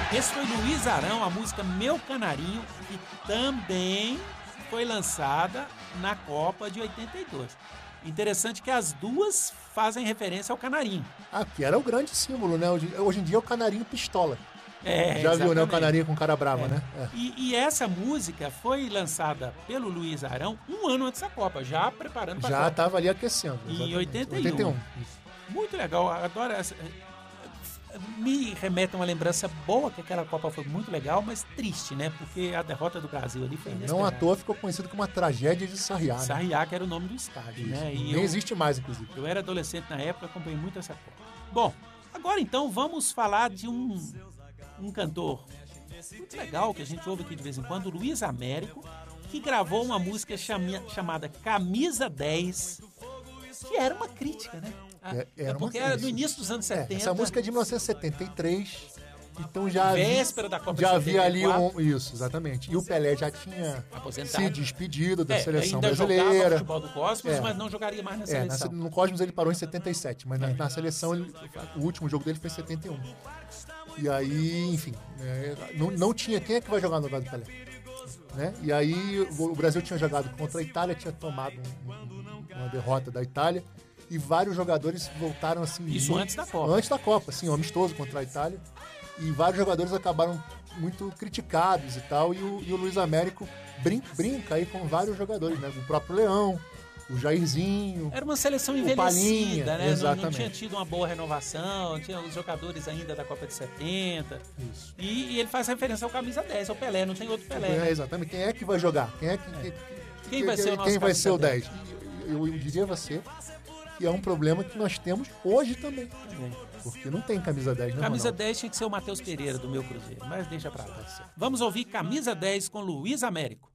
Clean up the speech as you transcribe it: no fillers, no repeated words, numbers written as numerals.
Esse foi Luiz Arão, a música Meu Canarinho, que também foi lançada na Copa de 82. Interessante que as duas fazem referência ao canarinho. Que era o grande símbolo, né? Hoje em dia é o canarinho pistola. Já Exatamente. viu, né? O canarinho com cara brava, né? E essa música foi lançada pelo Luiz Arão um ano antes da Copa, já preparando para a Copa. Já estava ali aquecendo. Em 81. Muito legal, adoro essa. Me remete a uma lembrança boa, que aquela Copa foi muito legal, mas triste, né? Porque a derrota do Brasil ali foi inesperada. Não à toa ficou conhecido como uma tragédia de Sarriá. Sarriá, que era o nome do estádio, né? E nem existe mais, inclusive. Eu era adolescente na época, acompanhei muito essa Copa. Bom, agora então vamos falar de um cantor muito legal que a gente ouve aqui de vez em quando, Luiz Américo, que gravou uma música chamada Camisa 10, que era uma crítica, né? Porque era no início dos anos 70. Essa música é de 1973, então já véspera da Copa já de 74. havia ali isso, exatamente. E o Pelé já tinha aposentado, se despedido da seleção ainda brasileira. Jogava futebol do Cosmos, mas não jogaria mais na seleção. No Cosmos ele parou em 77, mas na seleção o último jogo dele foi em 71. E aí, enfim, não tinha quem é que vai jogar no lugar do Pelé. Né? E aí o Brasil tinha jogado contra a Itália, tinha tomado uma derrota da Itália e vários jogadores voltaram assim... Isso antes da Copa. Antes da Copa, assim, amistoso contra a Itália. E vários jogadores acabaram muito criticados e tal, e o Luiz Américo brinca aí com vários jogadores, né? O próprio Leão, o Jairzinho. Era uma seleção envelhecida, Palinha, né? Exatamente. Não tinha tido uma boa renovação, tinha os jogadores ainda da Copa de 70. Isso. E ele faz referência ao camisa 10, ao Pelé, não tem outro Pelé. Né? Exatamente. Quem é que vai jogar? Quem vai ser o nosso quem vai ser o 10? Eu diria a você que é um problema que nós temos hoje também. Porque não tem camisa 10, né? Camisa 10 tinha que ser o Matheus Pereira do meu Cruzeiro, mas deixa pra lá. Vamos ouvir Camisa 10 com Luiz Américo.